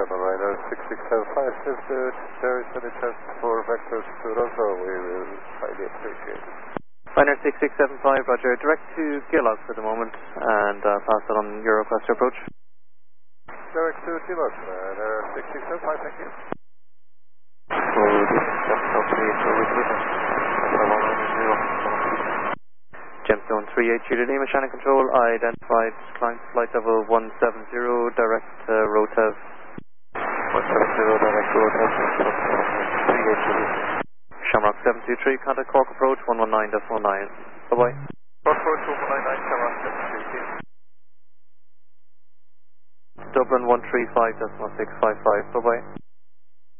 Ryder 6675, if there is any chance for vectors to Rosso, we will highly appreciate it. Ryder 6675, roger, direct to Gillock for the moment, and pass it on your request to approach. Direct to Gillock, Ryder 6675, thank you. So this is just complete, so we will Gemstone 38 Juliet Lima, Shannon Control, identified climb flight level 170, direct ROTAV. 170, direct ROTAV, 38 Juliet. Shamrock 723, contact Cork approach 119.19. Bye-bye. Cork approach 119, Shamrock 723. Dublin 135.655, bye-bye.